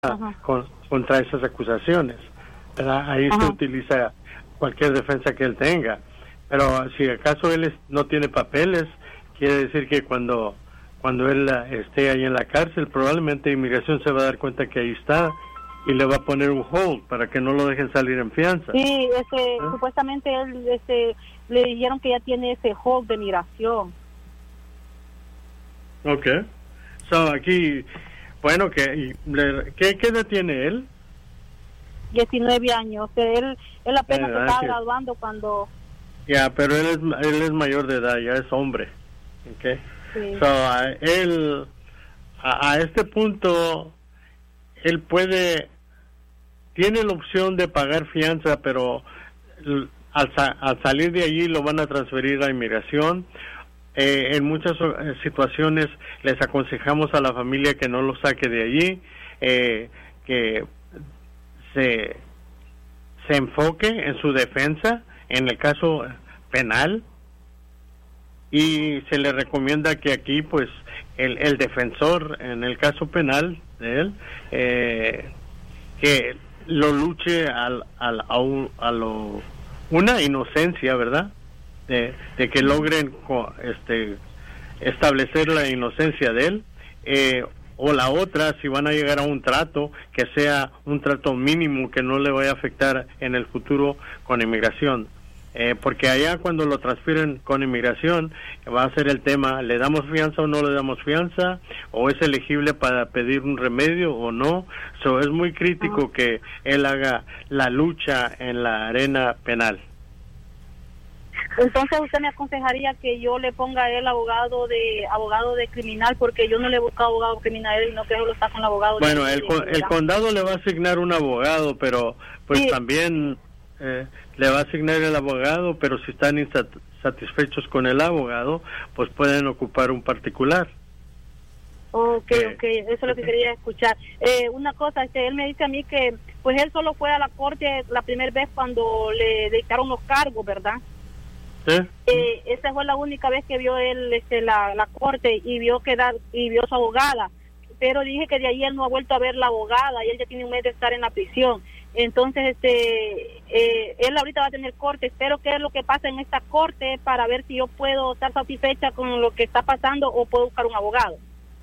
contra esas acusaciones, ¿verdad? Ahí se utiliza cualquier defensa que él tenga. Pero si acaso él no tiene papeles, quiere decir que cuando él esté ahí en la cárcel, probablemente inmigración se va a dar cuenta que ahí está y le va a poner un hold para que no lo dejen salir en fianza. Sí, supuestamente él le dijeron que ya tiene ese hold de migración. Okay. So aquí, bueno, ¿qué edad tiene él? 19 años. Él apenas se estaba graduando cuando... Ya, pero él es mayor de edad, ya es hombre. Okay. Sí. So, él, a este punto, él tiene la opción de pagar fianza, pero al salir de allí lo van a transferir a inmigración. En muchas situaciones les aconsejamos a la familia que no lo saque de allí, que se enfoque en su defensa en el caso penal, y se le recomienda que aquí pues el defensor en el caso penal de él que lo luche una inocencia, ¿verdad? De que logren establecer la inocencia de él, o la otra, si van a llegar a un trato, que sea un trato mínimo que no le vaya a afectar en el futuro con inmigración, porque allá cuando lo transfieren con inmigración va a ser el tema, ¿le damos fianza o no le damos fianza? ¿O es elegible para pedir un remedio o no? Es muy crítico que él haga la lucha en la arena penal. Entonces usted me aconsejaría que yo le ponga a él abogado de criminal, porque yo no le he buscado abogado criminal y no creo que lo está con el abogado. Bueno, el condado le va a asignar un abogado, pero pues sí, también le va a asignar el abogado, pero si están insatisfechos con el abogado, pues pueden ocupar un particular. Okay, eso es lo que quería escuchar. Una cosa, él me dice a mí que pues él solo fue a la corte la primera vez cuando le dictaron los cargos, ¿verdad? ¿Sí? Esa fue la única vez que vio él la corte y vio su abogada, pero dije que de ahí él no ha vuelto a ver la abogada y él ya tiene un mes de estar en la prisión. Entonces él ahorita va a tener corte. Espero que es lo que pasa en esta corte para ver si yo puedo estar satisfecha con lo que está pasando o puedo buscar un abogado.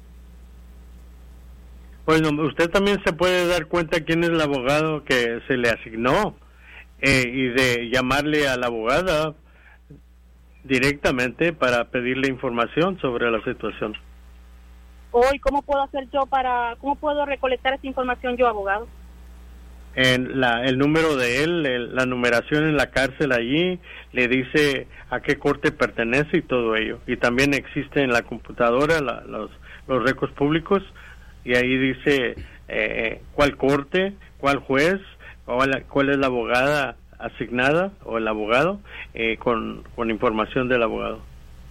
Bueno, usted también se puede dar cuenta quién es el abogado que se le asignó, y de llamarle a la abogada directamente para pedirle información sobre la situación. Hoy, ¿cómo puedo hacer yo cómo puedo recolectar esa información yo, abogado? El número de él, la numeración en la cárcel allí, le dice a qué corte pertenece y todo ello. Y también existe en la computadora los récords públicos, y ahí dice cuál corte, cuál juez, cuál es la abogada asignada o el abogado, con información del abogado.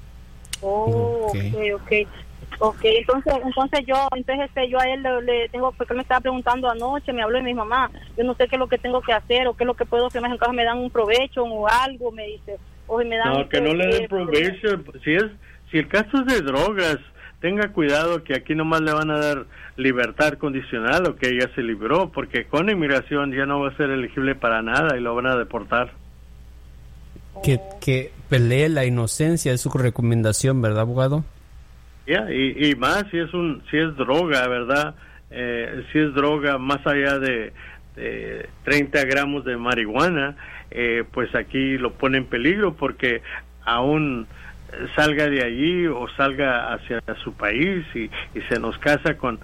Okay, entonces yo a él le tengo, porque él me estaba preguntando anoche, me habló de mi mamá, yo no sé qué es lo que tengo que hacer o qué es lo que puedo hacer, en caso me dan un provecho o algo, me dice, o me dan... No, que no le den provecho, si el caso es de drogas, tenga cuidado que aquí nomás le van a dar libertad condicional o que ella se libró, porque con inmigración ya no va a ser elegible para nada y lo van a deportar. Que pelee la inocencia es su recomendación, ¿verdad, abogado? Y más si es droga, ¿verdad? Si es droga más allá de 30 gramos de marihuana, pues aquí lo pone en peligro, porque aún salga de allí o salga hacia su país y se nos casa con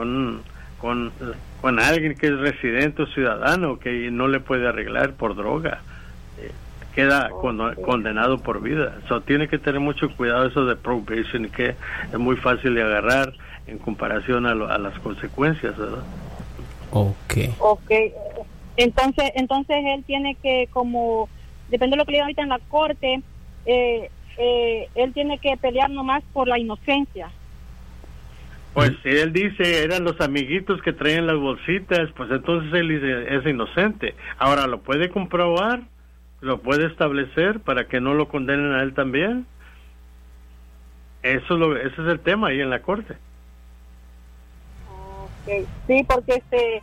alguien que es residente o ciudadano que no le puede arreglar por droga, queda condenado por vida. Tiene que tener mucho cuidado eso de probation, que es muy fácil de agarrar en comparación a las consecuencias, ¿verdad? Okay. Entonces él tiene que, como depende de lo que le digan ahorita en la corte, él tiene que pelear nomás por la inocencia. Pues si él dice eran los amiguitos que traían las bolsitas, pues entonces él dice es inocente. Ahora lo puede comprobar, lo puede establecer para que no lo condenen a él también. Ese es el tema ahí en la corte. Sí, porque